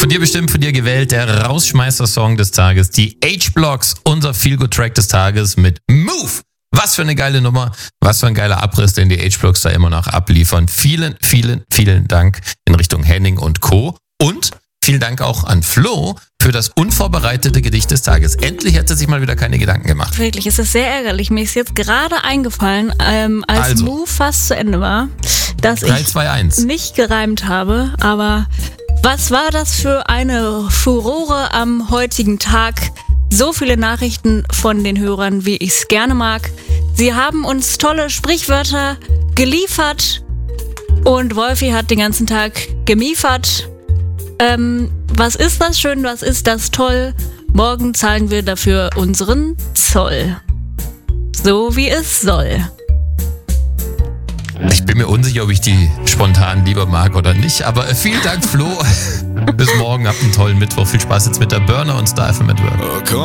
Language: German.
Von dir bestimmt, von dir gewählt, der Rausschmeißer-Song des Tages, die H-Blocks, unser Feel-Good-Track des Tages mit Move. Was für eine geile Nummer, was für ein geiler Abriss, den die H-Blocks da immer noch abliefern. Vielen, vielen, vielen Dank in Richtung Henning und Co. Und vielen Dank auch an Flo für das unvorbereitete Gedicht des Tages. Endlich hat er sich mal wieder keine Gedanken gemacht. Wirklich, es ist sehr ärgerlich. Mir ist jetzt gerade eingefallen, als Move fast zu Ende war, dass 3, 2, 1. ich nicht gereimt habe. Aber was war das für eine Furore am heutigen Tag? So viele Nachrichten von den Hörern, wie ich es gerne mag. Sie haben uns tolle Sprichwörter geliefert und Wolfi hat den ganzen Tag gemiefert. Was ist das schön, was ist das toll? Morgen zahlen wir dafür unseren Zoll. So wie es soll. Ich bin mir unsicher, ob ich die spontan lieber mag oder nicht, aber vielen Dank, Flo. Bis morgen, habt einen tollen Mittwoch. Viel Spaß jetzt mit der Burner und Star FM at Work.